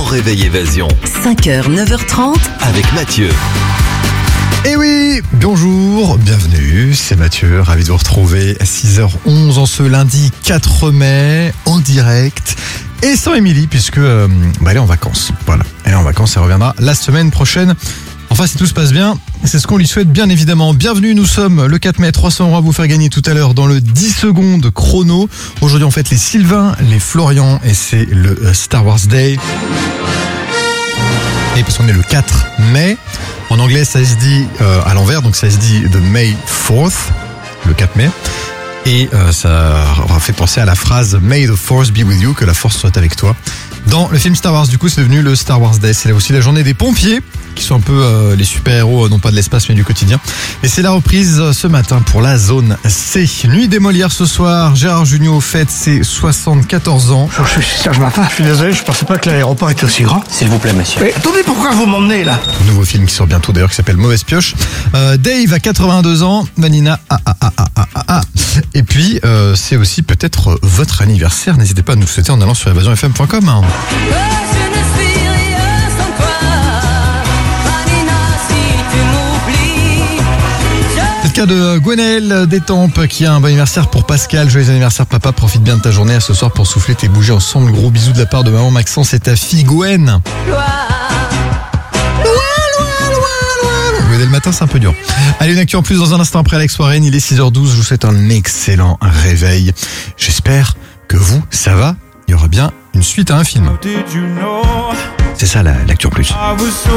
réveil évasion. 5h, 9h30 Avec Mathieu. Eh oui, bonjour, bienvenue, c'est Mathieu, ravi de vous retrouver à 6h11 en ce lundi 4 mai, en direct, et sans Émilie, puisque elle est en vacances, voilà, elle est en vacances, elle reviendra la semaine prochaine. Enfin, si tout se passe bien, c'est ce qu'on lui souhaite bien évidemment. Bienvenue, nous sommes le 4 mai, 300 € à vous faire gagner tout à l'heure dans le 10 secondes chrono. Aujourd'hui, on fête les Sylvain, les Florian, et c'est le Star Wars Day. Et parce qu'on est le 4 mai, en anglais ça se dit à l'envers, donc ça se dit The May 4th, le 4 mai. Et ça fait penser à la phrase May the Force be with you, que la force soit avec toi. Dans le film Star Wars, du coup, c'est devenu le Star Wars Day. C'est là aussi la journée des pompiers, qui sont un peu les super-héros, non pas de l'espace, mais du quotidien. Et c'est la reprise ce matin pour la zone C. Nuit des Molières ce soir. Gérard Jugnot fête ses 74 ans. Je cherche ma femme. Je suis désolé, je pensais pas que l'aéroport était aussi grand. S'il vous plaît, monsieur. Mais attendez, pourquoi vous m'emmenez là? Nouveau film qui sort bientôt d'ailleurs, qui s'appelle Mauvaise Pioche. Dave a 82 ans. Vanina Et puis, c'est aussi peut-être votre anniversaire. N'hésitez pas à nous le souhaiter en allant sur evasionfm.com. C'est le cas de Gwenaël d'Étampes qui a un bon anniversaire pour Pascal. Joyeux anniversaire papa, profite bien de ta journée à ce soir pour souffler tes bougies ensemble. Gros bisous de la part de maman Maxence et ta fille Gwen. Le matin, c'est un peu dur. Allez, une actu en plus dans un instant après Alex Warren. Il est 6h12. Je vous souhaite un excellent réveil. J'espère que vous, ça va. Il y aura bien une suite à un film. C'est ça l'actu en plus.